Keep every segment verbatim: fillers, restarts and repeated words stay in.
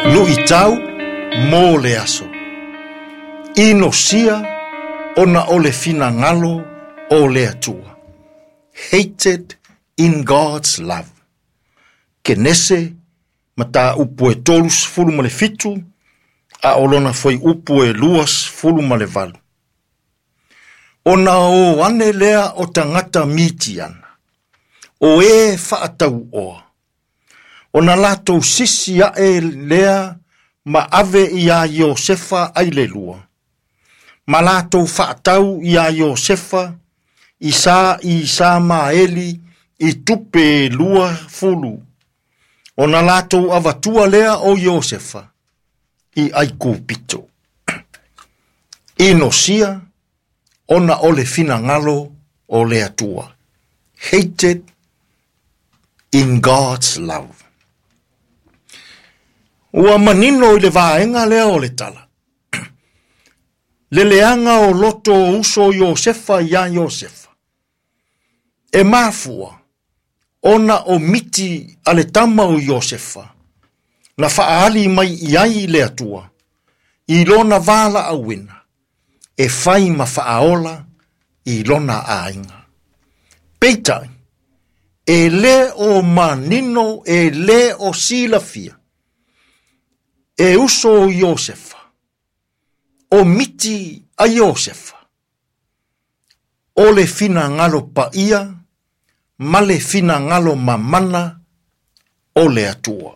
Luitau mō le aso. Ino sia ona ole fina ngalo o le atua. Hated in God's love. Kenese mata upu e tolus fulu male fitu, a olona foi upu e luas fulu male valu. Ona o ane lea o tangata mitiana. O e whaatau oa. Ona lato sisi a e lea ma ave ia Iosefa ailelua. Ma lato whaatau ia Iosefa i sa i sa maeli i tupe lua fulu. Ona lato avatua lea o Iosefa i aiku pito. Ino sia ona ole fina ngalo o lea tua. Hated in God's love. Ua manino i le vaenga lea o le tala. Le leanga o loto o uso Iosefa ia Iosefa. E mafua, ona o miti ale tama o Iosefa. Na faali mai iai le atua. I lona vala awina. E fai ma faaola i lona ainga. Peitai, e le o manino e le o silafia. E uso o Iosefa. O miti a Iosefa. O le fina ngalo pa ia, ma le fina ngalo mamana o le atua.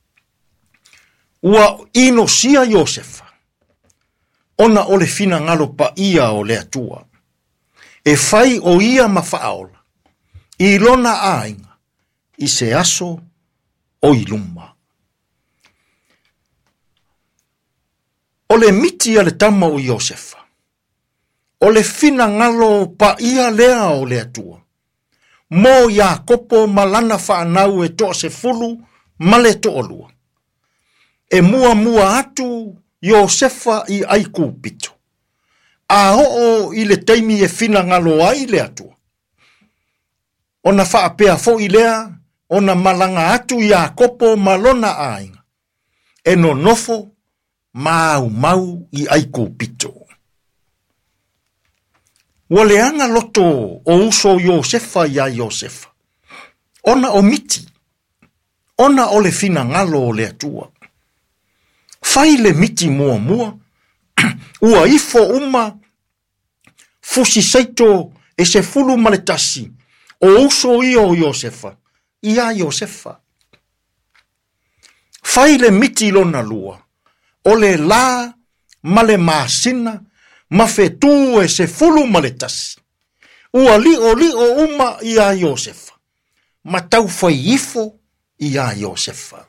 Ua ino sia Iosefa. Ona o le fina ngalo pa ia o le atua. E fai o ia mafaaola. I lona ainga. I se aso o iluma. O le miti a le tama o Iosefa. O le fina ngalo pa ia lea o le atua. Mo Iakopo malana whaanau e toa se fulu male toa lua. E mua mua atu Iosefa i aiku pito. A oo i le teimi e fina ngalo ai le atua. Ona whaapea fo i lea, ona malanga atu Iakopo malona ainga. E no nofo mau mau i aiku pito. Waleanga loto o uso Iosefa ia Iosefa. Ona o miti. Ona o le fina ngalo o le atua. Fai le miti mua mua. Ua ifo uma. Fusi saito e se fulu maletasi. O uso io Iosefa. Ia Iosefa. Fai le miti lona lua. O le la male masina. Ma fetu e se fulu maletasi. Ua li o li o uma ia Iosefa. Ma tau fai ifo ia Iosefa.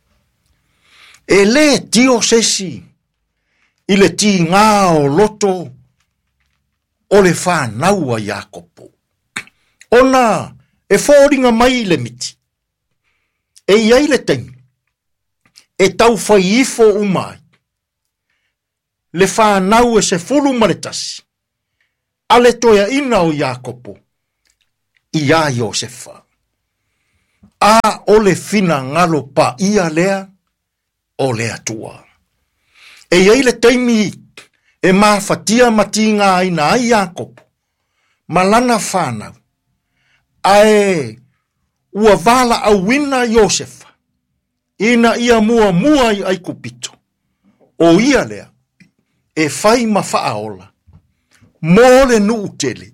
E le tio sesi. I le ti ngā o loto. O le whanau a Iakopo. Ona e fōringa mai le miti. E iai le teimi. E tau fai ifo umai. Le whanau e se fulu maletasi. Ale toia ina o Iakopo. Ia Iosefa. A o le fina ngalo pa ia lea. O lea tua. E iai le teimi. E maa fatia mati ngā ina ai Iakopo. Malana whanau. Ae. Ua vala awina Iosefa. Ina ia mua mua i aiku pito. O ia lea. E fai ma faaola. Mo le nuu tele.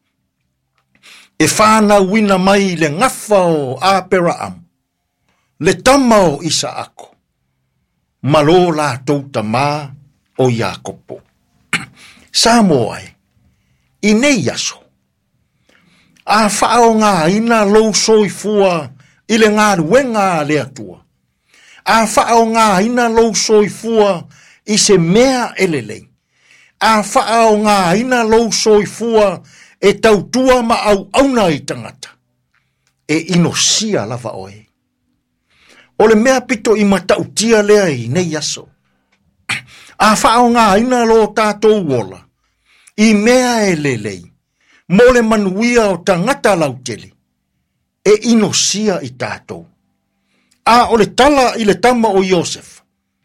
E whana wina mai le ngafa o Abraham. Le tama o Isaako. Malo la touta ma o Iakopo. Samoai. I nei aso. A whao ngā ina lou soifua i le ngā ruenga le atua. A whao ngā ina lou soifua i se mea elelei. A whaao ngā ina lou soifua e tautua ma au auna i tangata. E inosia lava oe. O le mea pito i matautia lea i nei aso. A whaao ngā ina lo tātou wola. I mea elelei. Mo le manuia o tangata lautele. E inosia i tātou. A o le tala i le tama o Iosefa.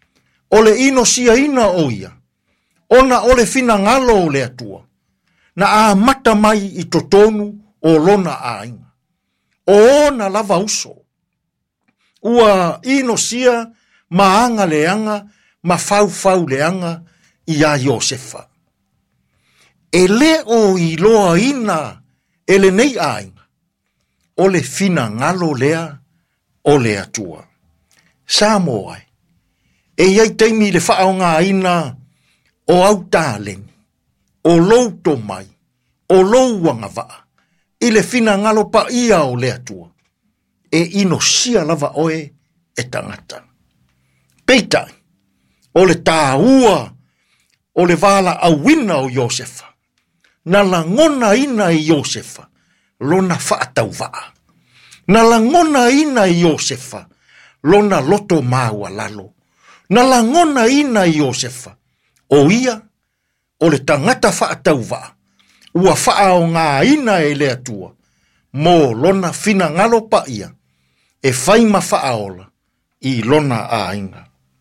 ole ino sia ina o ia, ona ole fina ngalo o le atua, na a mata mai i totonu o lona a inga. O ona lava uso, ua ino sia maanga leanga, ma fau fau leanga i a Iosefa. E le o i loa ina, ele nei a inga, ole fina ngalo lea o le atua. Samo ai, e iai teimi le whao ngā ina o au tāleni, o lou to mai, o lou wanga waa, i le fina ngalo pa ia o le atua, e ino sia lava oe e tangata. Peitai, o le tāua, o le vala awina o Iosefa, na langona ina i Iosefa, lona whaatau waa. Na langona ina i Iosefa, lona loto maua lalo. Na langona ina i Iosefa, o ia, o le tangata whaatau waa, ua wha o ngā ina e le atua, mō lona fina ngalo pa ia, e whaima whaola i lona a inga.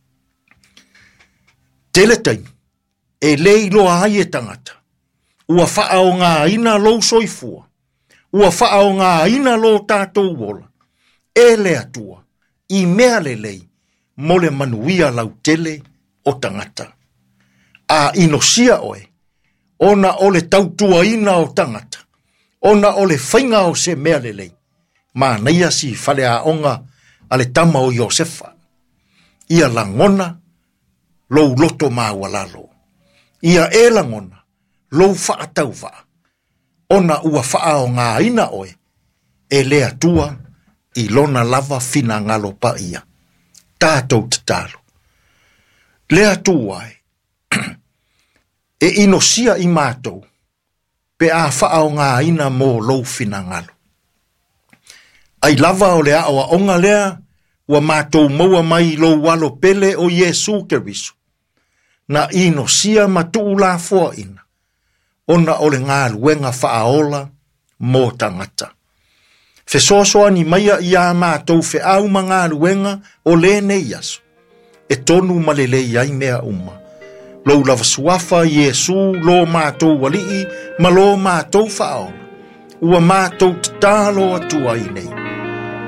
Teletai, e lei loa ai e tangata, ua wha o ngā ina lou soifua, ua wha o ngā ina lo tātou wola, e le atua, i mea le lei, mo le manuia lau tele o tangata. A inosia oe, ona o le tautua ina o tangata, ona o le whainga o se mea le lei, ma naia si whale a onga a le tama o Iosefa, ia langona, lou loto maua lalo, ia e langona, lou whaatau waa, ona ua wha o ngā ina oe, e lea tua, i lona lava fina ngalo pa ia. Tātou tatalo. Lea tua e. E inosia i mātou. Pe a wha o ngā ina mō lou fina ngalo. Ai lava o lea o a onga lea, ua mātou maua mai lou walo pele o Yesu Keriso. Na inosia matuu la fua ina. Ona ole ngā luenga whaaola mō tangata. Fe soasoa ni maia i a mātou fe au ma ngā luenga o le nei aso. E tonu malele iai mea uma. Lou lava suafa Yesu lo mātou walii ma lo mātou whaola. Ua mātou tatalo atua i nei.